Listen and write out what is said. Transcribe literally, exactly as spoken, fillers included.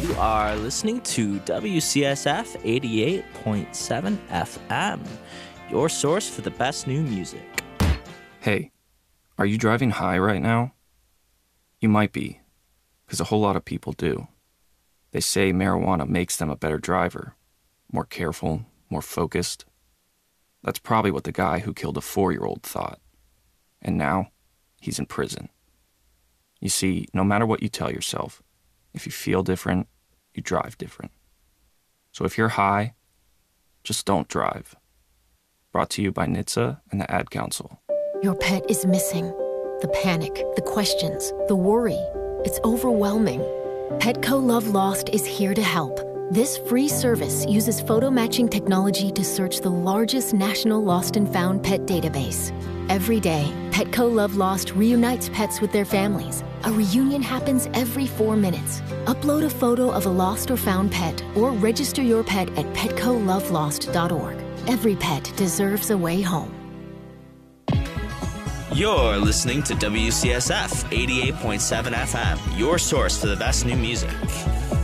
You are listening to W C S F eighty-eight point seven F M, your source for the best new music. Hey, are you driving high right now? You might be, because a whole lot of people do. They say marijuana makes them a better driver, more careful, more focused. That's probably what the guy who killed a four-year-old thought. And now, he's in prison. You see, no matter what you tell yourself, if you feel different, you drive different. So if you're high, just don't drive. Brought to you by N H T S A and the Ad Council. Your pet is missing. The panic, the questions, the worry. It's overwhelming. Petco Love Lost is here to help. This free service uses photo matching technology to search the largest national lost and found pet database. Every day, Petco Love Lost reunites pets with their families. A reunion happens every four minutes. Upload a photo of a lost or found pet or register your pet at petco love lost dot org. Every pet deserves a way home. You're listening to W C S F eighty-eight point seven F M, your source for the best new music.